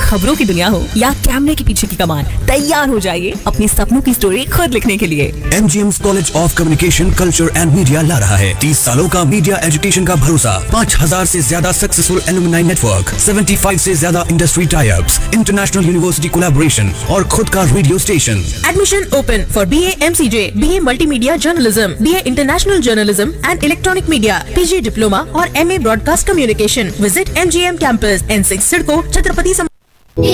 खबरों की दुनिया हो या कैमरे के पीछे की कमान, तैयार हो जाइए अपने सपनों की स्टोरी खुद लिखने के लिए। MGM's college of communication, culture and media ला रहा है 30 सालों का मीडिया एजुकेशन का भरोसा, 5000 से ज्यादा सक्सेसफुल एलुमनाई नेटवर्क, 75 से ज्यादा industry tie-ups, international university collaboration और खुद का radio station. Admission open for BA MCJ, BA Multimedia Journalism, BA International Journalism and Electronic Media, PG Diploma और MA Broadcast Communication. Visit MGM Campus, N6 CIDCO, Chhatrapati